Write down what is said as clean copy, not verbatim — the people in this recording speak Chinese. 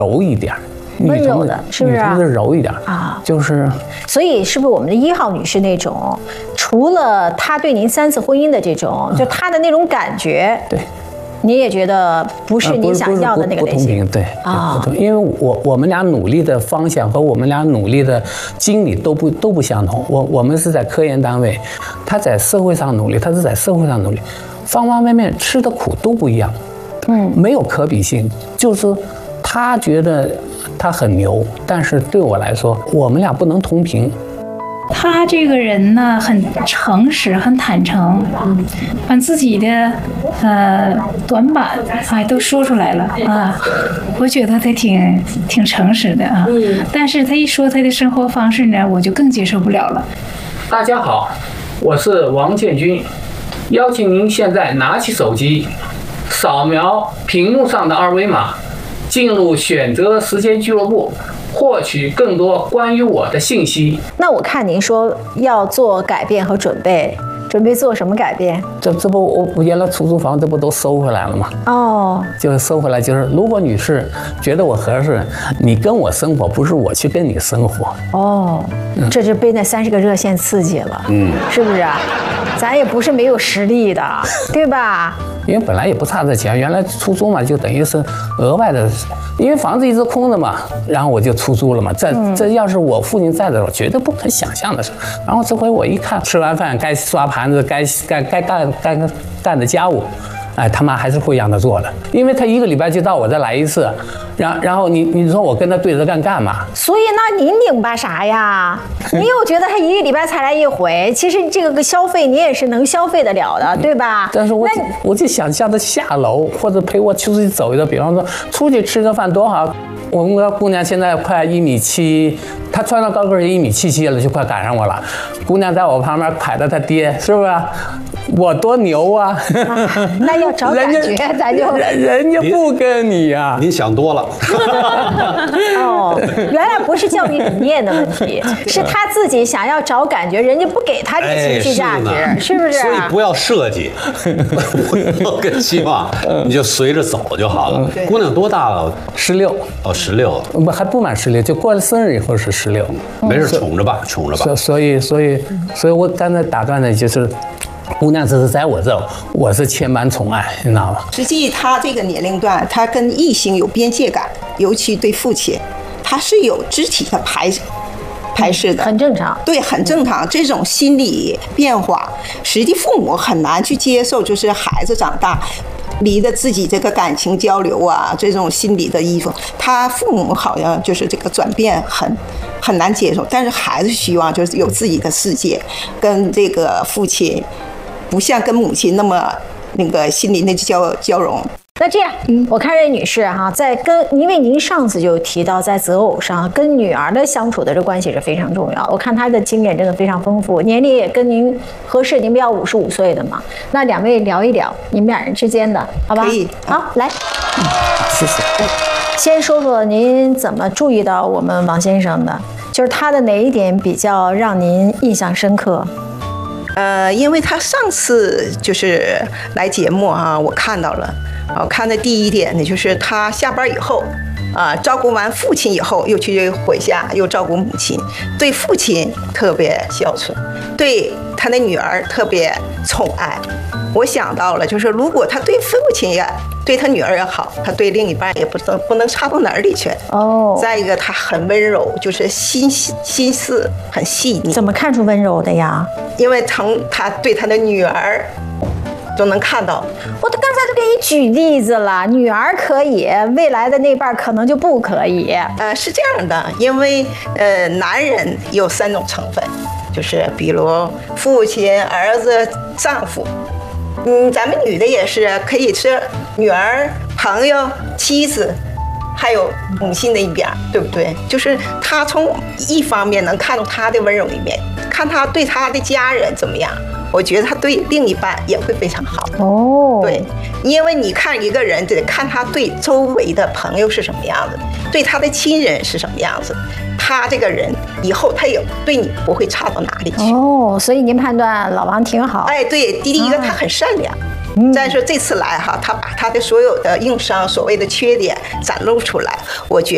柔一点。 温柔的，是不是？ 女同志柔一点啊，就是。 所以是不是我们的1号女士那种，除了她对您3次婚姻的这种，就她的那种感觉， 对， 你也觉得不是你想要的那个类型？ 对啊，因为我们俩努力的方向和我们俩努力的经历都不相同。我们是在科研单位，她在社会上努力，她是在社会上努力，方方面面吃的苦都不一样，没有可比性，就是她觉得。他很牛，但是对我来说，我们俩不能同频。 他这个人呢，很诚实，很坦诚，把自己的短板都说出来了啊。我觉得他挺诚实的啊。但是他一说他的生活方式呢，我就更接受不了了。 大家好，我是王建军，邀请您现在拿起手机，扫描屏幕上的2维码。进入选择时间俱乐部，获取更多关于我的信息。 那我看您说要做改变和准备做什么改变？ 这不我原来出租房这不都收回来了吗？哦，就是收回来，就是如果女士觉得我合适，你跟我生活，不是我去跟你生活。哦， 这就被那30个热线刺激了，是不是？咱也不是没有实力的，对吧？ 因为本来也不差这钱，原来出租嘛，就等于是额外的，因为房子一直空着嘛，然后我就出租了嘛。这要是我父亲在的时候，绝对不可想象的事。然后这回我一看，吃完饭该刷盘子，该干的家务，哎，他妈还是会让他做的，因为他1个礼拜就到我这来一次，然后你说我跟他对着干嘛？ 所以那您拧巴啥呀？你又觉得他1个礼拜才来1回，其实这个消费你也是能消费得了的，对吧？ 但是我就想叫他下楼或者陪我出去走一走，比方说出去吃个饭多好。我们家姑娘现在快1.7米，她穿上高跟鞋1.77米了，就快赶上我了。姑娘在我旁边揩着她爹，是不是？我多牛啊！ 那要找感觉，咱就人家不跟你呀。 您想多了。 哦，原来不是教育理念的问题，是他自己想要找感觉，人家不给他这情绪价值，是不是？ 所以不要设计，我更希望你就随着走就好了。姑娘多大了 ？16。 哦，16。 不，还不满16，就过了生日以后是16。 没事，宠着吧。 所以我刚才打断的就是。姑娘只是在我这，我是千般宠爱，你知道吗？ 实际他这个年龄段，他跟异性有边界感，尤其对父亲，他是有肢体的排斥的， 很正常。 对，很正常。这种心理变化，实际父母很难去接受，就是孩子长大。离的自己这个感情交流啊，这种心理的衣服，他父母好像就是这个转变很难接受，但是孩子希望就是有自己的世界，跟这个父亲不像跟母亲那么那个心里那交融。 那这样，我看这女士哈，因为您上次就提到，在择偶上跟女儿的相处的这关系是非常重要。我看她的经验真的非常丰富，年龄也跟您合适，您不要55岁的嘛。那2位聊一聊你们2人之间的，好吧？ 可以。 好，来， 谢谢。 先说说您怎么注意到我们王先生的，就是他的哪一点比较让您印象深刻？ 因为他上次就是来节目啊，我看到了。我看的第一点呢，就是他下班以后，照顾完父亲以后，又去回家又照顾母亲，对父亲特别孝顺，对他的女儿特别宠爱。我想到了，就是如果他对父亲也对他女儿也好，他对另一半也不能差到哪里去。哦。再一个，他很温柔，就是心思很细腻。 怎么看出温柔的呀？ 因为从他对他的女儿。都能看到， 我刚才都给你举例子了，女儿可以，未来的那半可能就不可以。 是这样的，因为男人有3种成分，就是比如父亲、儿子、丈夫。咱们女的也是可以是女儿、朋友、妻子，还有母亲的一边，对不对？就是他从一方面能看到他的温柔一面，看他对他的家人怎么样。我觉得他对另一半也会非常好哦。对，因为你看一个人得看他对周围的朋友是什么样子，对他的亲人是什么样子，他这个人以后他也对你不会差到哪里去哦。所以您判断老王挺好。 哎，对，第一个他很善良。但是这次来哈，他把他的所有的硬伤、所谓的缺点展露出来，我觉